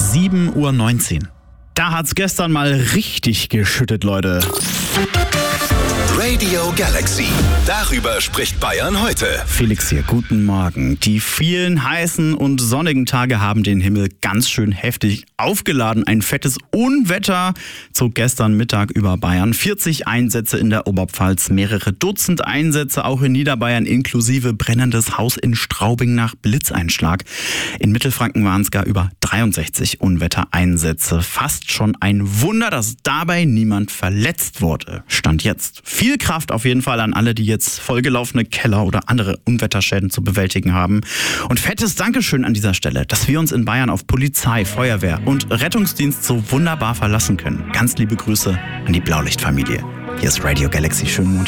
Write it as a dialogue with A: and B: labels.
A: 7:19 Uhr. Da hat's gestern mal richtig geschüttet, Leute.
B: Radio Galaxy. Darüber spricht Bayern heute.
A: Felix hier, guten Morgen. Die vielen heißen und sonnigen Tage haben den Himmel ganz schön heftig aufgeladen. Ein fettes Unwetter zog gestern Mittag über Bayern. 40 Einsätze in der Oberpfalz, mehrere Dutzend Einsätze auch in Niederbayern, inklusive brennendes Haus in Straubing nach Blitzeinschlag. In Mittelfranken waren es gar über 63 Unwettereinsätze. Fast schon ein Wunder, dass dabei niemand verletzt wurde. Stand jetzt. Viel Kraft auf jeden Fall an alle, die jetzt vollgelaufene Keller oder andere Unwetterschäden zu bewältigen haben. Und fettes Dankeschön an dieser Stelle, dass wir uns in Bayern auf Polizei, Feuerwehr und Rettungsdienst so wunderbar verlassen können. Ganz liebe Grüße an die Blaulichtfamilie. Hier ist Radio Galaxy. Schönen Montag.